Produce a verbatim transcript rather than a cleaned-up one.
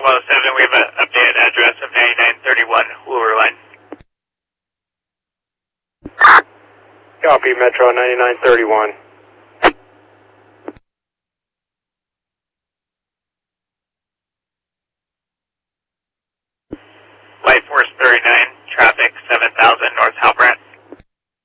well seven, we have an updated address of ninety-nine thirty-one Hoover Line. Copy, Metro ninety-nine thirty-one.